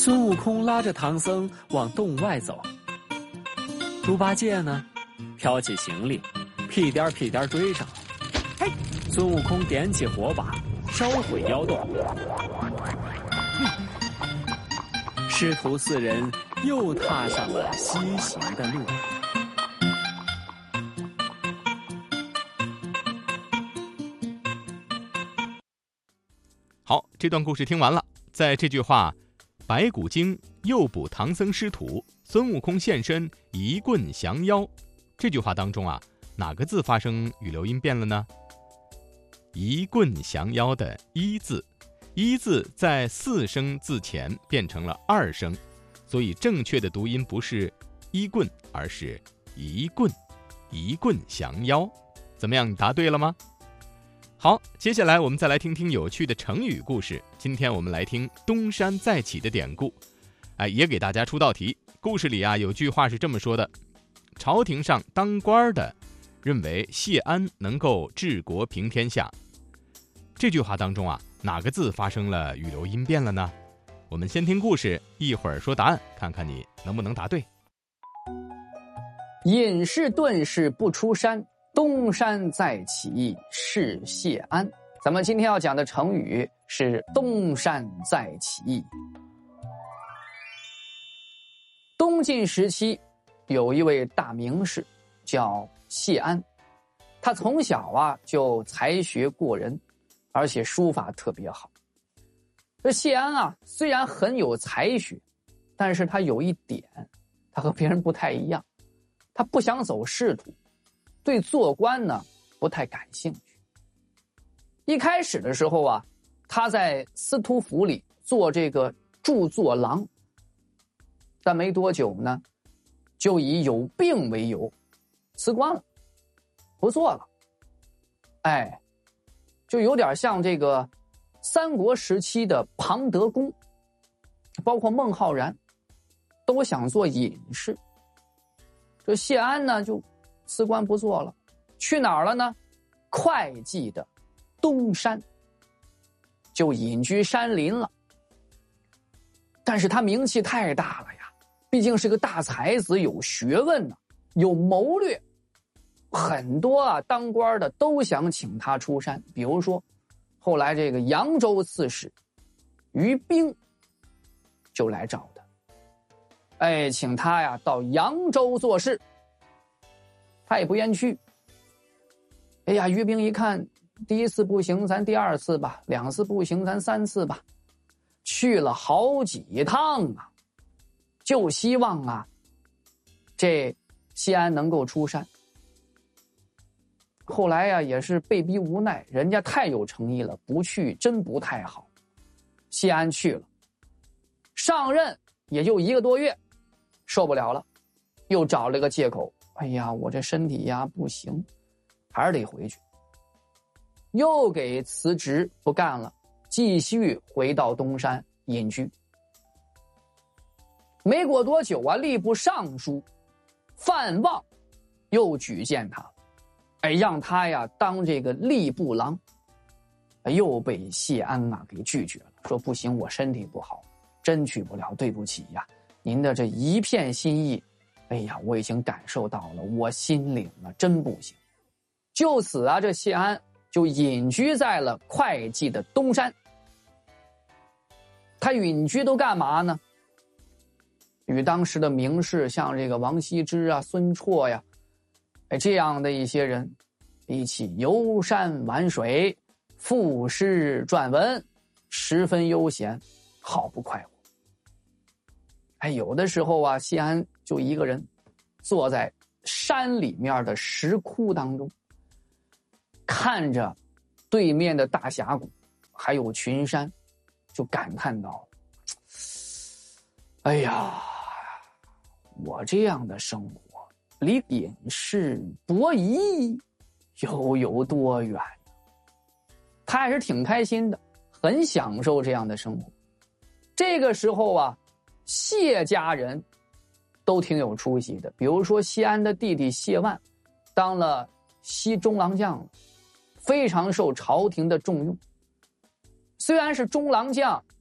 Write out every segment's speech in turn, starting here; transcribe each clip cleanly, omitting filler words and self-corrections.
孙悟空拉着唐僧往洞外走，猪八戒呢，挑起行李，屁颠屁颠追上。嘿，孙悟空点起火把，烧毁妖洞。师徒四人又踏上了西行的路。 好，这段故事听完了，在这句话白骨精诱捕唐僧师徒，孙悟空现身一棍降妖，这句话当中啊，哪个字发生语流音变了呢？一棍降妖的一字，一字在四声字前变成了二声，所以正确的读音不是一棍，而是一棍，一棍降妖。怎么样，你答对了吗？好，接下来我们再来听听有趣的成语故事。今天我们来听东山再起的典故，也给大家出道题。故事里啊，有句话是这么说的：朝廷上当官的认为谢安能够治国平天下。这句话当中啊，哪个字发生了语流音变了呢？我们先听故事，一会儿说答案，看看你能不能答对。 隐士遁世不出山，东山再起是谢安。咱们今天要讲的成语是东山再起。东晋时期有一位大名士叫谢安，他从小啊就才学过人，而且书法特别好。这谢安啊虽然很有才学，但是他有一点，他和别人不太一样，他不想走仕途，对做官呢不太感兴趣。一开始的时候啊，他在司徒府里做这个著作郎，但没多久呢，就以有病为由辞官了，不做了。就有点像这个三国时期的庞德公，包括孟浩然，都想做隐士。这谢安呢就辞官不做了，去哪儿了呢？会稽的东山，就隐居山林了。但是他名气太大了呀，毕竟是个大才子，有学问呢，有谋略，很多啊当官的都想请他出山。比如说后来这个扬州刺史于冰就来找他，请他呀到扬州做事，他也不愿去。于冰一看，第一次不行，咱第二次吧；两次不行，咱三次吧。去了好几趟啊，就希望啊，这谢安能够出山。后来呀，也是被逼无奈，人家太有诚意了，不去真不太好。谢安去了，上任也就1个多月，受不了了，又找了个借口，我这身体呀不行，还是得回去。又给辞职不干了，继续回到东山隐居。没过多久啊，吏部尚书范望又举荐他，让他呀当这个吏部郎，又被谢安啊给拒绝了，说不行，我身体不好，真去不了，对不起呀，您的这一片心意，我已经感受到了，我心领了，真不行。就此啊，这谢安就隐居在了会稽的东山。他隐居都干嘛呢？与当时的名士像这个王羲之啊、孙绰呀，这样的一些人一起游山玩水、赋诗撰文，十分悠闲，好不快活。有的时候啊，谢安就一个人坐在山里面的石窟当中，看着对面的大峡谷还有群山，就感叹道，我这样的生活离隐士伯夷又有多远？他还是挺开心的，很享受这样的生活。这个时候啊，谢家人都挺有出息的，比如说谢安的弟弟谢万当了西中郎将了，非常受朝廷的重用。虽然是中郎将，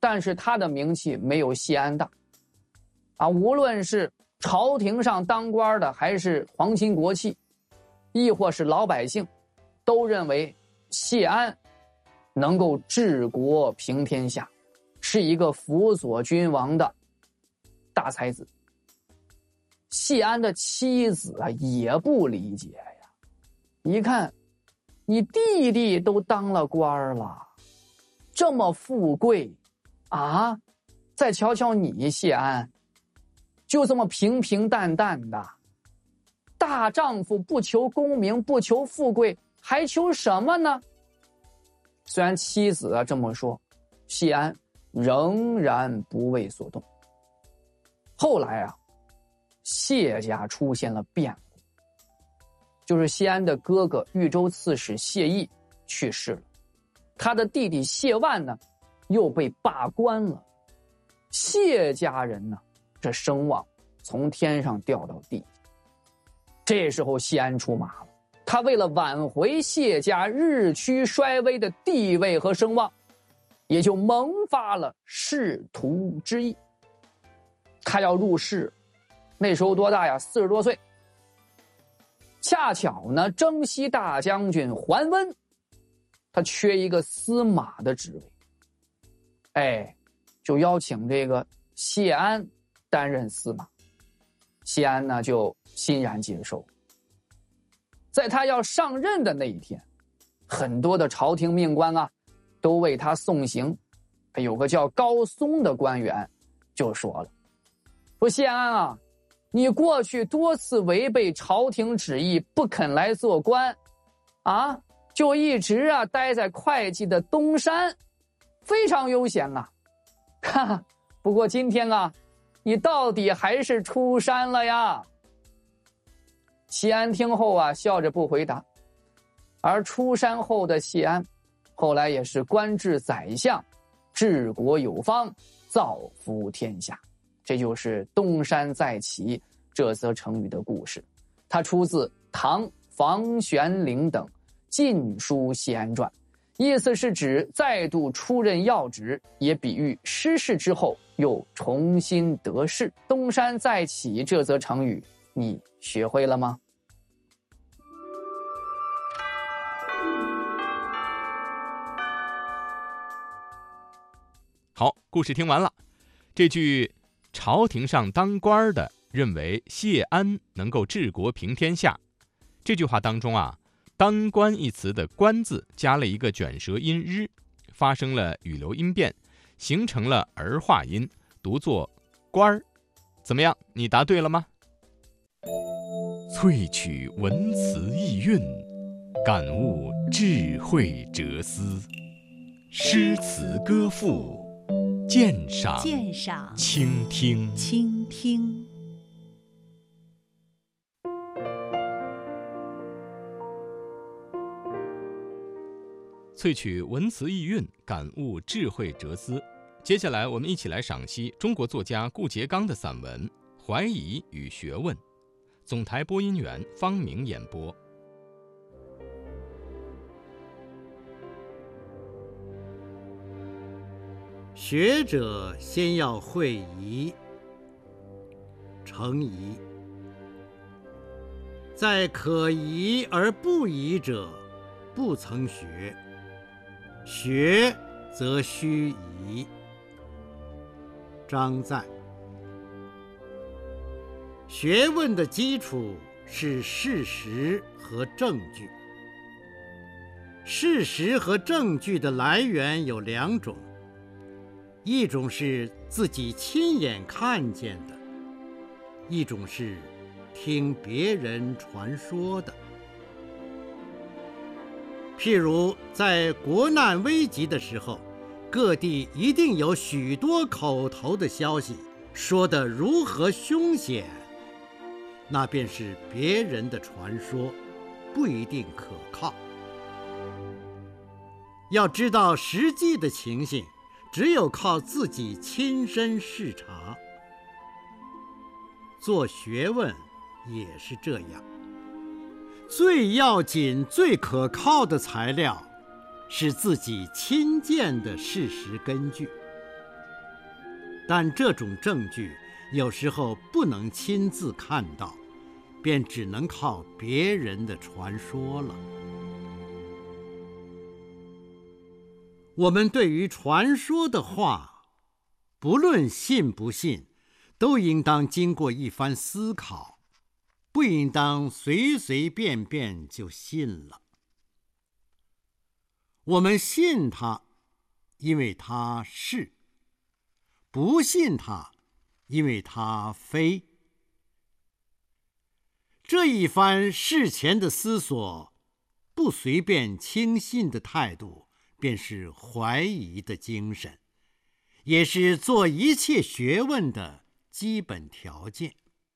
但是他的名气没有谢安大。无论是朝廷上当官的，还是皇亲国戚，亦或是老百姓，都认为谢安能够治国平天下，是一个辅佐君王的大才子。谢安的妻子也不理解呀，一看你弟弟都当了官了，这么富贵再瞧瞧你谢安，就这么平平淡淡的，大丈夫不求功名，不求富贵，还求什么呢？虽然妻子这么说，谢安仍然不为所动。后来谢家出现了变故，就是谢安的哥哥豫州刺史谢毅去世了，他的弟弟谢万呢又被罢官了。谢家人呢，这声望从天上掉到地下。这时候谢安出马了，他为了挽回谢家日趋衰微的地位和声望，也就萌发了仕途之意。他要入仕，那时候多大呀？40多岁。恰巧呢，征西大将军桓温，他缺一个司马的职位，就邀请这个谢安担任司马。谢安呢就欣然接受。在他要上任的那一天，很多的朝廷命官都为他送行。有个叫高松的官员就说了，说谢安你过去多次违背朝廷旨意，不肯来做官就一直待在会稽的东山，非常悠闲不过今天你到底还是出山了呀。谢安听后笑着不回答。而出山后的谢安，后来也是官至宰相，治国有方，造福天下。这就是东山再起这则成语的故事，它出自唐房玄龄等《晋书谢安传》，意思是指再度出任要职，也比喻失势之后又重新得势。东山再起这则成语，你学会了吗？ 好，故事听完了。这句朝廷上当官的认为谢安能够治国平天下，这句话当中当官一词的官字加了一个卷舌音日，发生了语流音变，形成了儿化音，读作官儿。怎么样，你答对了吗？萃取文辞意蕴，感悟智慧哲思，诗词歌赋，鉴赏倾听。萃取文辞意蕴，感悟智慧哲思。接下来我们一起来赏析中国作家顾颉刚的散文《怀疑与学问》。总台播音员方明演播。 学者先要会疑、成疑，在可疑而不疑者，不曾学；学则须疑。张载。学问的基础是事实和证据。事实和证据的来源有两种，一种是自己亲眼看见的，一种是听别人传说的。譬如在国难危急的时候，各地一定有许多口头的消息，说得如何凶险，那便是别人的传说，不一定可靠。要知道实际的情形，只有靠自己亲身视察。做学问也是这样，最要紧、最可靠的材料是自己亲见的事实根据。 但这种证据有时候不能亲自看到，便只能靠别人的传说了。我们对于传说的话，不论信不信，都应当经过一番思考，不应当随随便便就信了。我们信它，因为它是；不信它，因为它非。这一番事前的思索，不随便轻信的态度，便是怀疑的精神，也是做一切学问的基本条件。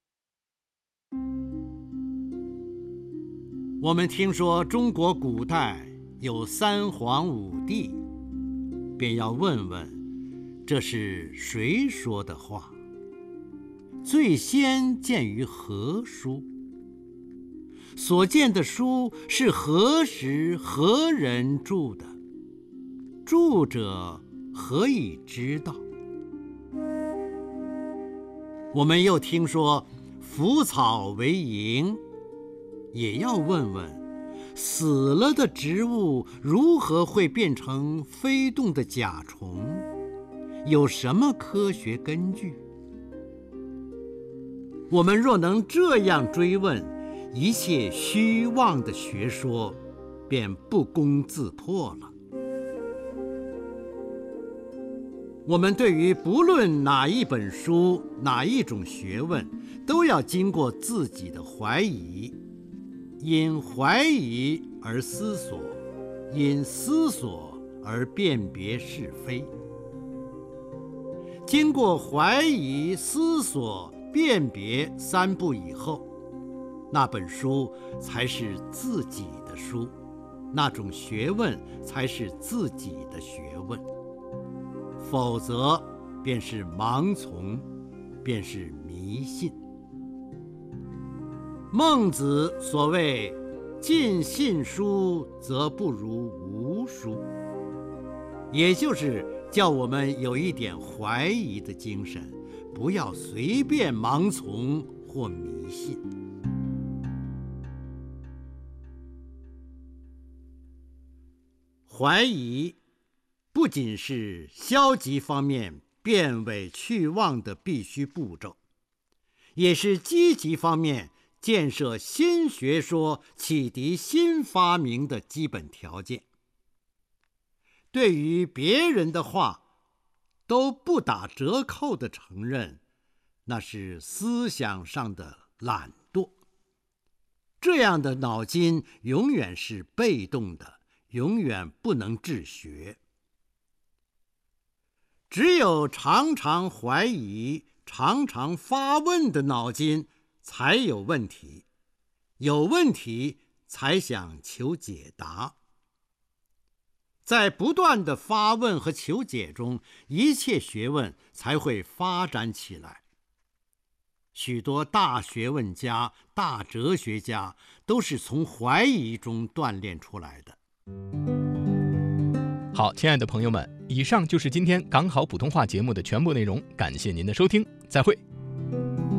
我们听说中国古代有三皇五帝，便要问问，这是谁说的话？最先见于何书？所见的书是何时何人著的？著者何以知道？我们又听说腐草为萤，也要问问，死了的植物如何会变成飞动的甲虫？有什么科学根据？我们若能这样追问，一切虚妄的学说便不攻自破了。我们对于不论哪一本书，哪一种学问，都要经过自己的怀疑，因怀疑而思索，因思索而辨别是非。经过怀疑、思索、辨别三步以后，那本书才是自己的书，那种学问才是自己的学问。否则便是盲从，便是迷信。孟子所谓尽信书则不如无书，也就是叫我们有一点怀疑的精神，不要随便盲从或迷信。怀疑不仅是消极方面辨伪去妄的必须步骤，也是积极方面建设新学说、启迪新发明的基本条件。对于别人的话都不打折扣的承认，那是思想上的懒惰。这样的脑筋永远是被动的，永远不能治学。只有常常怀疑、常常发问的脑筋才有问题，有问题才想求解答。在不断的发问和求解中，一切学问才会发展起来。许多大学问家、大哲学家都是从怀疑中锻炼出来的。 好，亲爱的朋友们，以上就是今天港好普通话节目的全部内容，感谢您的收听，再会。